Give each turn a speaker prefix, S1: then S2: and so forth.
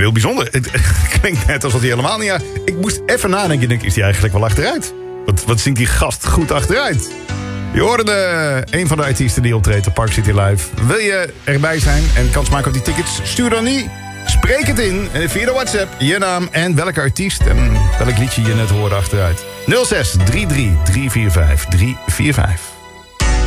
S1: heel bijzonder. Het klinkt net alsof hij helemaal niet... Ik moest even nadenken. Ik denk, is hij eigenlijk wel achteruit? Wat zingt die gast goed achteruit? Je hoorde een van de artiesten die optreedt op Park City Live. Wil je erbij zijn en kans maken op die tickets? Stuur dan niet. Spreek het in via de WhatsApp, je naam en welke artiest en welk liedje je net hoorde achteruit. 06 33 345 345.